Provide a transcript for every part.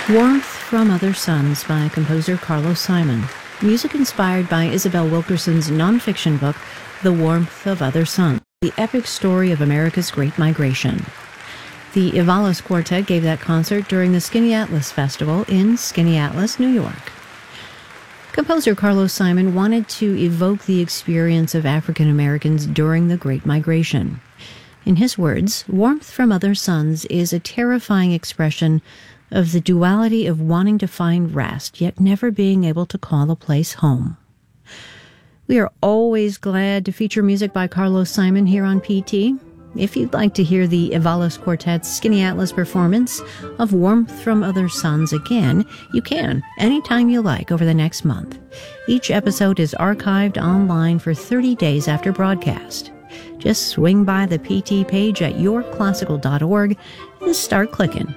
Warmth from Other Suns by composer Carlos Simon. Music inspired by Isabel Wilkerson's nonfiction book, The Warmth of Other Suns, the epic story of America's Great Migration. The Avalos Quartet gave that concert during the Skinny Atlas Festival in Skaneateles, New York. Composer Carlos Simon wanted to evoke the experience of African Americans during the Great Migration. In his words, Warmth from Other Suns is a terrifying expression of the duality of wanting to find rest, yet never being able to call a place home. We are always glad to feature music by Carlos Simon here on PT. If you'd like to hear the Avalos Quartet's Skinny Atlas performance of Warmth from Other Suns again, you can, anytime you like, over the next month. Each episode is archived online for 30 days after broadcast. Just swing by the PT page at yourclassical.org and start clicking.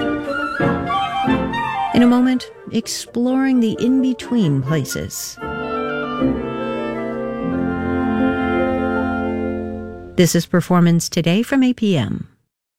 In a moment, exploring the in-between places. This is Performance Today from APM.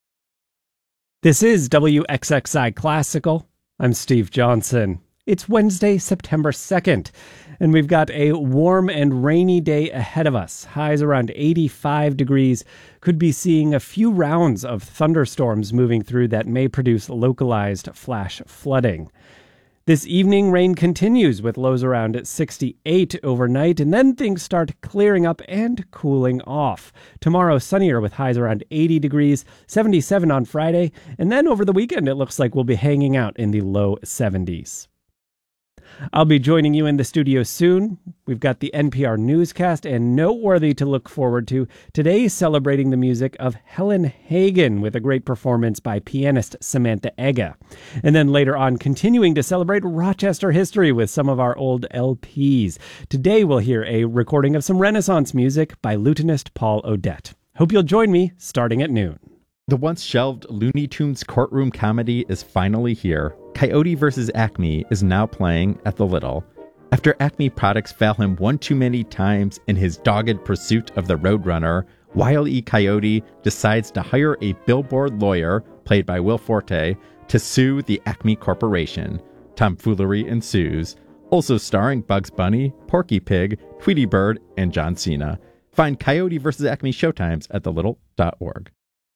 This is WXXI Classical. I'm Steve Johnson. It's Wednesday, September 2nd, and we've got a warm and rainy day ahead of us. Highs around 85 degrees. Could be seeing a few rounds of thunderstorms moving through that may produce localized flash flooding. This evening, rain continues with lows around 68 overnight, and then things start clearing up and cooling off. Tomorrow, sunnier with highs around 80 degrees, 77 on Friday, and then over the weekend, it looks like we'll be hanging out in the low 70s. I'll be joining you in the studio soon. We've got the NPR newscast, and noteworthy to look forward to, today celebrating the music of Helen Hagen with a great performance by pianist Samantha Ega. And then later on, continuing to celebrate Rochester history with some of our old LPs. Today we'll hear a recording of some Renaissance music by lutenist Paul Odette. Hope you'll join me starting at noon. The once shelved Looney Tunes courtroom comedy is finally here. Coyote vs. Acme is now playing at the Little. After Acme products fail him one too many times in his dogged pursuit of the Roadrunner, Wile E. Coyote decides to hire a billboard lawyer, played by Will Forte, to sue the Acme Corporation. Tomfoolery ensues, also starring Bugs Bunny, Porky Pig, Tweety Bird, and John Cena. Find Coyote vs. Acme showtimes at thelittle.org.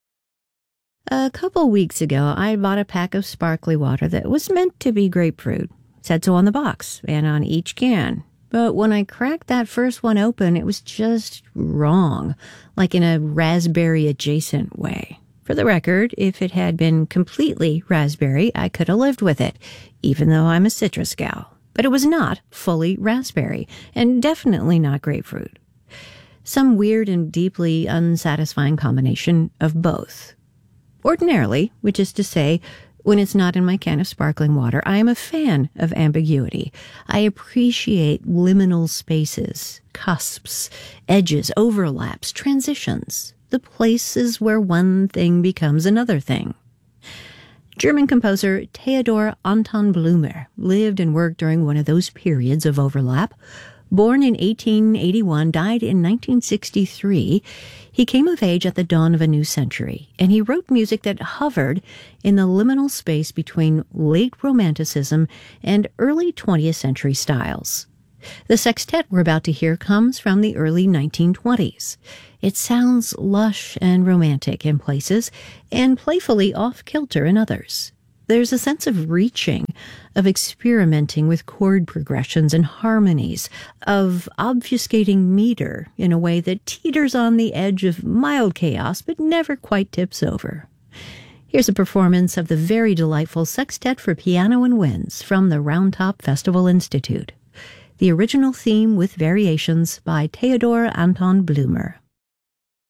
A couple weeks ago, I bought a pack of sparkly water that was meant to be grapefruit. It said so on the box and on each can. But when I cracked that first one open, it was just wrong, like in a raspberry-adjacent way. For the record, if it had been completely raspberry, I could have lived with it, even though I'm a citrus gal. But it was not fully raspberry, and definitely not grapefruit. Some weird and deeply unsatisfying combination of both. Ordinarily, which is to say, when it's not in my can of sparkling water, I am a fan of ambiguity. I appreciate liminal spaces, cusps, edges, overlaps, transitions, the places where one thing becomes another thing. German composer Theodor Anton Blumer lived and worked during one of those periods of overlap. Born in 1881, died in 1963, he came of age at the dawn of a new century, and he wrote music that hovered in the liminal space between late Romanticism and early 20th century styles. The sextet we're about to hear comes from the early 1920s. It sounds lush and romantic in places, and playfully off-kilter in others. There's a sense of reaching, of experimenting with chord progressions and harmonies, of obfuscating meter in a way that teeters on the edge of mild chaos but never quite tips over. Here's a performance of the very delightful Sextet for Piano and Winds from the Round Top Festival Institute. The original theme with variations by Theodor Anton Blumer.